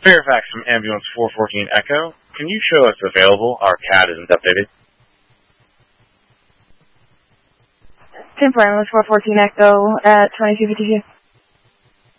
Fairfax from Ambulance 414 Echo. Can you show us available? Our CAD isn't updated. Tim for Ambulance 414 Echo at 2252.